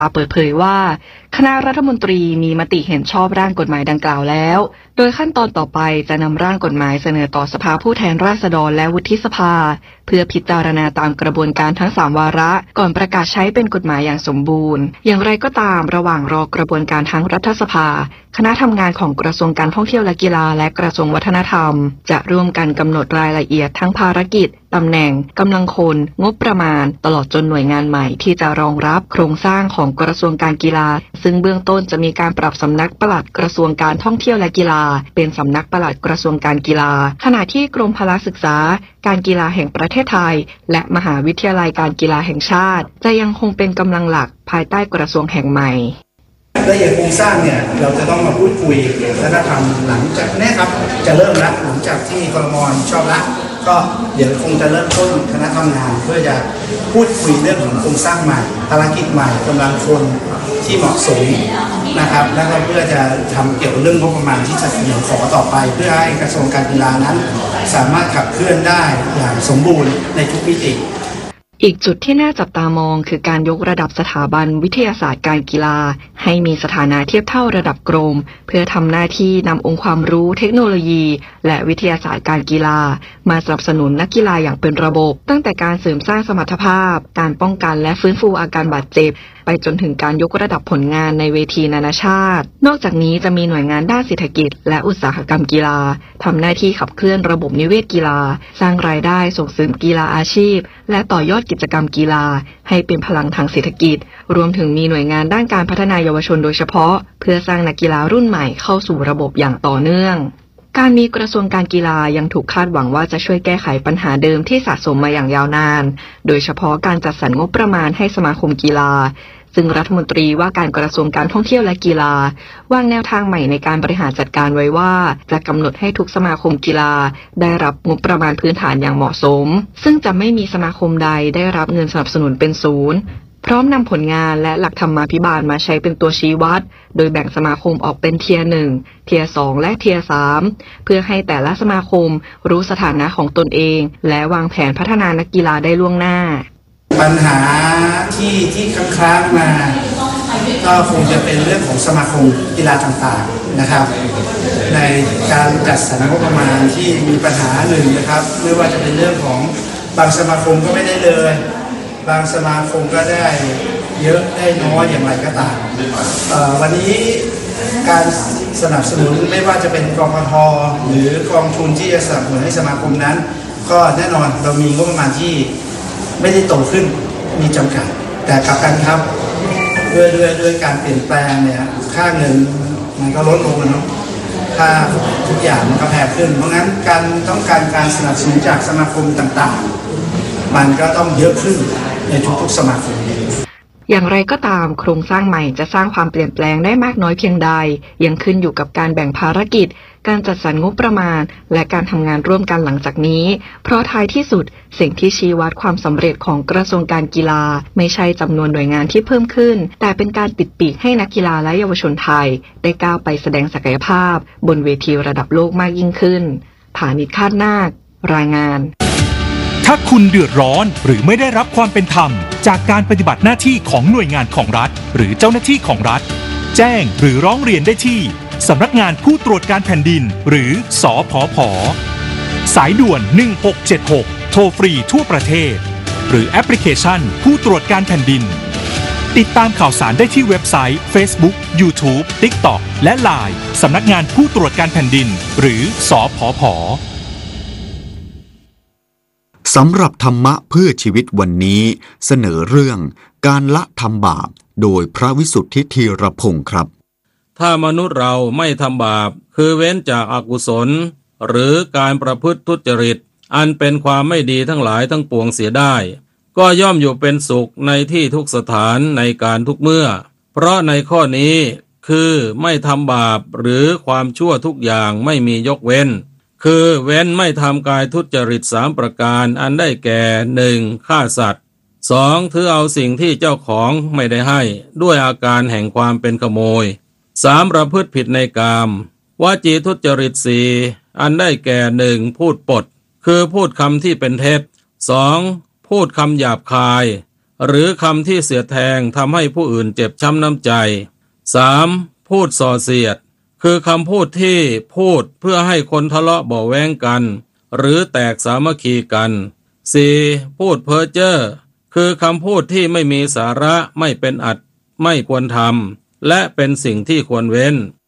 เปิดเผยว่าคณะรัฐมนตรีมีมติเห็นชอบร่างกฎหมายดังกล่าวแล้วโดยขั้นตอนต่อไปจะนำร่างกฎหมายเสนอต่อสภาผู้แทนราษฎรและวุฒิสภาเพื่อพิจารณาตามกระบวนการทั้ง3วาระก่อนประกาศใช้เป็นกฎหมายอย่างสมบูรณ์อย่างไรก็ตามระหว่างรอกระบวนการทั้งรัฐสภาคณะทำงานของกระทรวงการท่องเที่ยวและกีฬาและกระทรวงวัฒนธรรมจะร่วมกันกำหนดรายละเอียดทั้งภารกิจตำแหน่งกำลังคนงบประมาณตลอดจนหน่วยงานใหม่ที่จะรองรับโครงสร้างของกระทรวงการกีฬาซึ่งเบื้องต้นจะมีการปรับสำนักปลัดกระทรวงการท่องเที่ยวและกีฬาเป็นสำนักปลัดกระทรวงการกีฬาขณะที่กรมพละศึกษาการกีฬาแห่งประเทศไทยและมหาวิทยาลัยการกีฬาแห่งชาติจะยังคงเป็นกำลังหลักภายใต้กระทรวงแห่งใหม่ละเอียดโครงสร้างเนี่ยเราจะต้องมาพูดคุยและทำหลังจากนี้ครับจะเริ่มแล้วหลังจากที่ครม.ชอบละก็เดี๋ยวคงจะเริ่มต้นคณะทำงานเพื่อจะพูดคุยเรื่องของโครงสร้างใหม่ภารกิจใหม่กำลังคนที่เหมาะสมนะครับแล้วก็เพื่อจะทำเกี่ยวกับเรื่องงบประมาณที่จะเสนอขอต่อไปเพื่อให้กระทรวงการกีฬานั้นสามารถขับเคลื่อนได้อย่างสมบูรณ์ในทุกมิติอีกจุดที่น่าจับตามองคือการยกระดับสถาบันวิทยาศาสตร์การกีฬาให้มีสถานะเทียบเท่าระดับกรมเพื่อทำหน้าที่นำองค์ความรู้เทคโนโลยีและวิทยาศาสตร์การกีฬามาสนับสนุนนักกีฬาอย่างเป็นระบบตั้งแต่การเสริมสร้างสมรรถภาพการป้องกันและฟื้นฟูอาการบาดเจ็บไปจนถึงการยกระดับผลงานในเวทีนานาชาตินอกจากนี้จะมีหน่วยงานด้านเศรษฐกิจและอุตสาหกรรมกีฬาทำหน้าที่ขับเคลื่อนระบบนิเวศกีฬาสร้างรายได้ส่งเสริมกีฬาอาชีพและต่อยอดกิจกรรมกีฬาให้เป็นพลังทางเศรษฐกิจรวมถึงมีหน่วยงานด้านการพัฒนาเยาวชนโดยเฉพาะเพื่อสร้างนักกีฬารุ่นใหม่เข้าสู่ระบบอย่างต่อเนื่องการมีกระทรวงการกีฬายังถูกคาดหวังว่าจะช่วยแก้ไขปัญหาเดิมที่สะสมมาอย่างยาวนานโดยเฉพาะการจัดสรรงบประมาณให้สมาคมกีฬาซึ่งรัฐมนตรีว่าการกระทรวงการท่องเที่ยวและกีฬาวางแนวทางใหม่ในการบริหารจัดการไว้ว่าจะกำหนดให้ทุกสมาคมกีฬาได้รับงบประมาณพื้นฐานอย่างเหมาะสมซึ่งจะไม่มีสมาคมใดได้รับเงินสนับสนุนเป็นศูนย์พร้อมนำผลงานและหลักธรรมาภิบาลมาใช้เป็นตัวชี้วัดโดยแบ่งสมาคมออกเป็นเทียร์ 1 เทียร์ 2 และเทียร์ 3เพื่อให้แต่ละสมาคมรู้สถานะของตนเองและวางแผนพัฒนานักกีฬาได้ล่วงหน้าปัญหาที่ค้างมาก็คงจะเป็นเรื่องของสมาคมกีฬาต่างๆนะครับในการจัดสรรงบประมาณที่มีปัญหาหนึ่งนะครับไม่ว่าจะเป็นเรื่องของบางสมาคมก็ไม่ได้เลยบางสมาคมก็ได้เยอะได้น้อยอย่างไรก็ตามวันนี้การสนับสนุนไม่ว่าจะเป็นกกท.หรือกองทุนที่จะสนับสนุนให้สมาคมนั้นก็แน่นอนเรามีงบประมาณที่ไม่ได้โตขึ้นมีจำกัดแต่กลับกันครับด้วยการเปลี่ยนแปลงเนี่ยค่าเงินมันก็ลดลงเนาะค่าทุกอย่างมันก็แพงขึ้นเพราะงั้นการต้องการสนับสนุนจากสมาคมต่างๆมันก็ต้องเยอะขึ้นในทุกๆสมาคมอย่างไรก็ตามโครงสร้างใหม่จะสร้างความเปลี่ยนแปลงได้มากน้อยเพียงใดยังขึ้นอยู่กับการแบ่งภารกิจการจัดสรรงบประมาณและการทำงานร่วมกันหลังจากนี้เพราะท้ายที่สุดสิ่งที่ชี้วัดความสำเร็จของกระทรวงการกีฬาไม่ใช่จำนวนหน่วยงานที่เพิ่มขึ้นแต่เป็นการปิดปีกให้นักกีฬาและเยาวชนไทยได้ก้าวไปแสดงศักยภาพบนเวทีระดับโลกมากยิ่งขึ้นฐานิช คาดนาครายงานถ้าคุณเดือดร้อนหรือไม่ได้รับความเป็นธรรมจากการปฏิบัติหน้าที่ของหน่วยงานของรัฐหรือเจ้าหน้าที่ของรัฐแจ้งหรือร้องเรียนได้ที่สำนักงานผู้ตรวจการแผ่นดินหรือสผผ.สายด่วน1676โทรฟรีทั่วประเทศหรือแอปพลิเคชันผู้ตรวจการแผ่นดินติดตามข่าวสารได้ที่เว็บไซต์ Facebook YouTube TikTok และ LINE สำนักงานผู้ตรวจการแผ่นดินหรือสผผ. สำหรับธรรมะเพื่อชีวิตวันนี้เสนอเรื่องการละทำบาปโดยพระวิสุทธิธีรพงศ์ครับถ้ามนุษย์เราไม่ทำบาปคือเว้นจากอกุศลหรือการประพฤติทุจริตอันเป็นความไม่ดีทั้งหลายทั้งปวงเสียได้ก็ย่อมอยู่เป็นสุขในที่ทุกสถานในการทุกเมื่อเพราะในข้อนี้คือไม่ทำบาปหรือความชั่วทุกอย่างไม่มียกเว้นคือเว้นไม่ทำกายทุจริต3ประการอันได้แก่ 1. ฆ่าสัตว์ 2. ถือเอาสิ่งที่เจ้าของไม่ได้ให้ด้วยอาการแห่งความเป็นขโมย 3. ประพฤติผิดในกามวจีทุจริต 4. อันได้แก่ 1. พูดปดคือพูดคำที่เป็นเท็จ 2. พูดคำหยาบคายหรือคำที่เสียดแทงทำให้ผู้อื่นเจ็บช้ำน้ำใจ 3. พูดส่อเสียดคือคำพูดที่พูดเพื่อให้คนทะเลาะเบาะแว้งกันหรือแตกสามัคคีกัน 4. พูดเพ้อเจ้อคือคำพูดที่ไม่มีสาระไม่เป็นอัตไม่ควรทำและเป็นสิ่งที่ควรเว้น